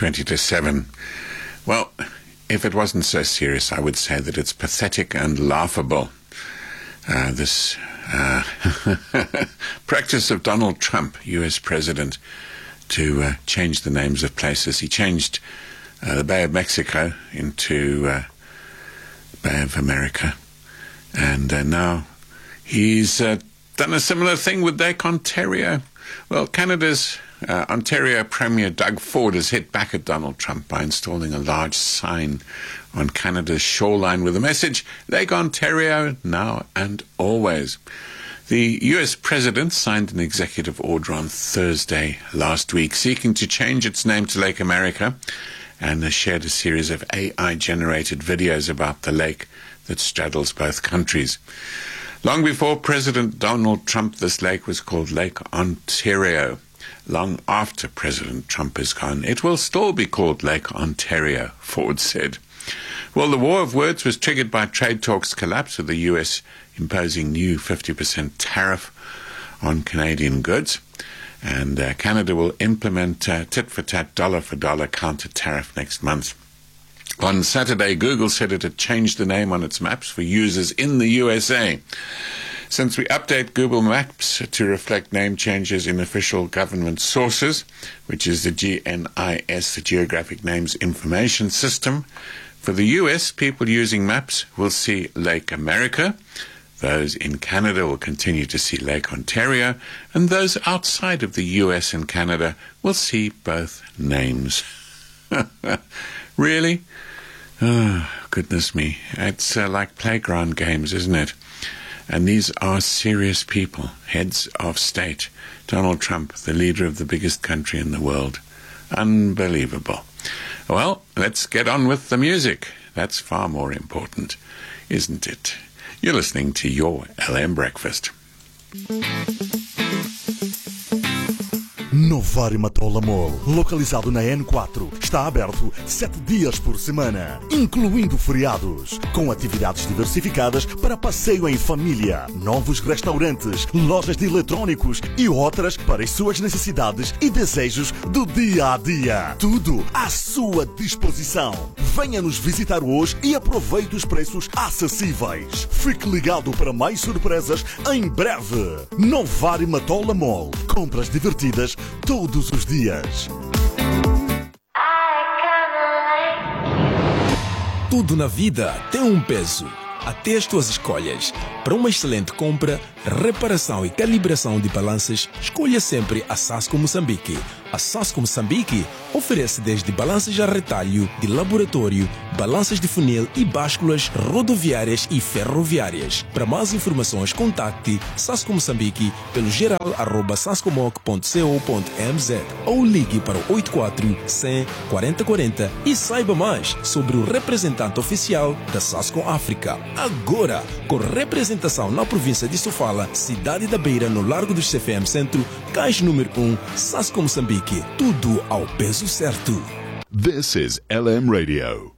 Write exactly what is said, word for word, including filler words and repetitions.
twenty to seven. Well, if it wasn't so serious, I would say that it's pathetic and laughable. Uh, this uh, practice of Donald Trump, U S President, to uh, change the names of places. He changed uh, the Bay of Mexico into uh, Bay of America. And uh, now he's uh, done a similar thing with Lake Ontario. Well, Canada's uh, Ontario Premier Doug Ford has hit back at Donald Trump by installing a large sign on Canada's shoreline with the message, Lake Ontario, now and always. The U S President signed an executive order on Thursday last week seeking to change its name to Lake America, and has shared a series of A I-generated videos about the lake that straddles both countries. Long before President Donald Trump, this lake was called Lake Ontario. Long after President Trump is gone, it will still be called Lake Ontario, Ford said. Well, the war of words was triggered by trade talks collapse, with the U S imposing new fifty percent tariff on Canadian goods. And uh, Canada will implement uh, tit-for-tat, dollar-for-dollar counter-tariff next month. On Saturday, Google said it had changed the name on its maps for users in the U S A. Since we update Google Maps to reflect name changes in official government sources, which is the G N I S, the Geographic Names Information System, for the U S, people using maps will see Lake America. Those in Canada will continue to see Lake Ontario, and those outside of the U S and Canada will see both names. Really? Oh, goodness me. It's uh, like playground games, isn't it? And these are serious people, heads of state. Donald Trump, the leader of the biggest country in the world. Unbelievable. Well, let's get on with the music. That's far more important, isn't it? You're listening to your L M Breakfast. Novari Matola Mall, localizado na N quatro, está aberto sete dias por semana, incluindo feriados, com atividades diversificadas para passeio em família, novos restaurantes, lojas de eletrônicos e outras para as suas necessidades e desejos do dia a dia. Tudo à sua disposição. Venha nos visitar hoje e aproveite os preços acessíveis. Fique ligado para mais surpresas em breve. Novari Matola Mall. Compras divertidas todos os dias. Tudo na vida tem um peso, até as tuas escolhas. Para uma excelente compra, reparação e calibração de balanças, escolha sempre a Sasco Moçambique. A Sasco Moçambique oferece desde balanças a retalho, de laboratório, balanças de funil e básculas rodoviárias e ferroviárias. Para mais informações, contacte Sasco Moçambique pelo geral arroba sascomoc ponto co ponto mz ou ligue para o oito quatro cem quarenta quarenta e saiba mais sobre o representante oficial da Sasco África. Agora, com representação na província de Sofala, cidade da Beira, no Largo do C F M Centro, caixa número um, Sasco Moçambique. Tudo ao peso certo. This is L M Radio.